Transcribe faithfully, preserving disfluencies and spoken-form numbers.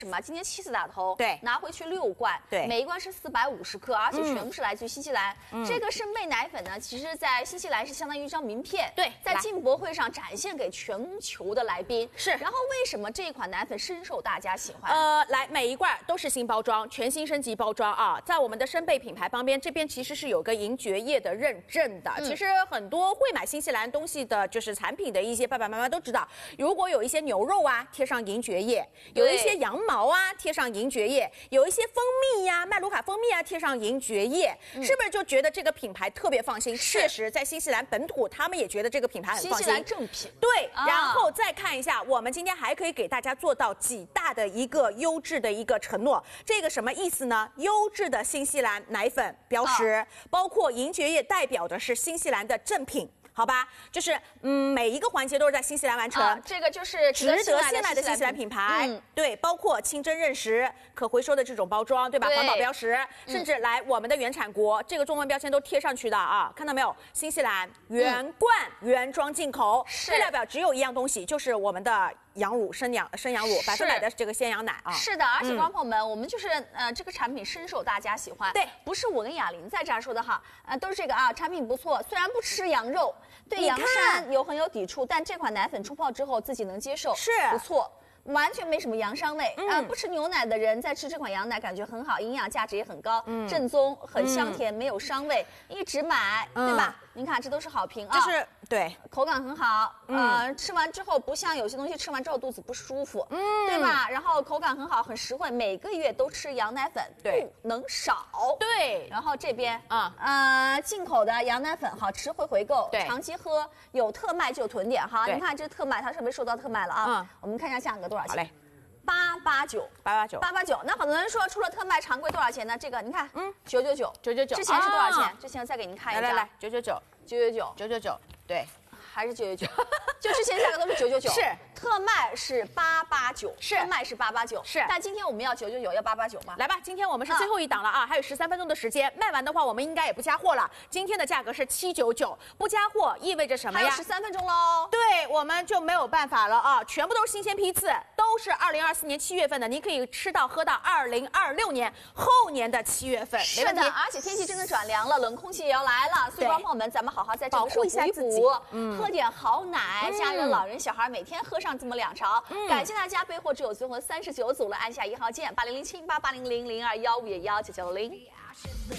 什么？今年七次打头， 对， 拿回去六罐， 对， 每一罐是四百五十克，而且全部是来自于新西兰。嗯、这个生贝奶粉呢，其实在新西兰是相当于一张名片， 对， 在进博会上展现给全球的来宾。 是， 然后为什么这一款奶粉深受大家喜欢？ 呃，来，每一罐都是新包装，全新升级包装啊，在我们的生贝品牌旁边，这边其实是有个银蕨业的认证的。嗯、其实很多会买新西兰东西的，就是产品的一些爸爸妈妈都知道，如果有一些牛肉啊，贴上银蕨叶；有一些羊毛啊，贴上银蕨叶；有一些蜂蜜呀、啊，麦卢卡蜂蜜啊，贴上银蕨叶，嗯、是不是就觉得这个品牌特别放心？确实，在新西兰本土，他们也觉得这个品牌很放心。 新西兰正品。 对， 啊、 然后再看一下，我们今天还可以给大家做到几大的一个优质的一个承诺。这个什么意思呢？优质的新西兰奶粉标识，啊、包括银蕨叶代表的是新西兰的正品。好吧，就是嗯，每一个环节都是在新西兰完成， 啊、这个就是值得信赖的新西兰品牌。嗯、对，包括清真认识、可回收的这种包装，对吧？对环保标识，嗯、甚至来我们的原产国，这个中文标签都贴上去的啊，看到没有？新西兰原罐、嗯、原装进口，这代表只有一样东西，就是我们的羊乳生羊生羊乳，百分百的这个鲜羊奶啊。 是的，而且观众朋友们，嗯、我们就是呃这个产品深受大家喜欢。 对， 不是我跟雅玲在这儿说的哈，呃都是这个啊，产品不错，虽然不吃羊肉。对羊膻有很有抵触，但这款奶粉冲泡之后自己能接受， 是不错，完全没什么羊膻味。嗯、呃，不吃牛奶的人在吃这款羊奶感觉很好，营养价值也很高，嗯、正宗，很香甜，嗯、没有伤胃，一直买，嗯、对吧？您看这都是好评啊， 就是对， 口感很好，呃，嗯、吃完之后不像有些东西吃完之后肚子不舒服，嗯，对吧？然后口感很好，很实惠，每个月都吃羊奶粉， 对， 不能少， 对。 然后这边啊， 呃，进口的羊奶粉好吃，会回购， 对， 长期喝，有特卖就有囤点哈。你看这特卖，它特别受到特卖了啊。 嗯， 我们看一下价格多少钱？ 好嘞。 八八九， 八八九， 八八九。那很多人说，除了特卖，常规多少钱呢？这个你看， 嗯， 九九九， 九九九。 之前是多少钱？啊、之前再给您看一下。 来来来，九九九， 九九九， 九九九，对， 还是九九九，就之前价格都是九九九。 是， 特卖是八八九， 是特卖是八八九， 是。 但今天我们要九九九，要八八九吗？ 来吧，今天我们是最后一档了啊，啊还有十三分钟的时间，卖完的话我们应该也不加货了。今天的价格是七九九，不加货意味着什么呀？ 还有十三分钟喽。 对，我们就没有办法了啊，全部都是新鲜批次，都是二零二四年七月份的，您可以吃到喝到二零二六年后年的七月份， 是的，而且天气真的转凉了，冷空气也要来了，所以观众朋友们，咱们好好在这个时候补一补，嗯、喝点好奶，嗯、家人、老人、小孩每天喝上这么两勺。嗯、感谢大家，备货只有最后三十九组了，按下一号键八零零七八八零零零二幺五幺九九零。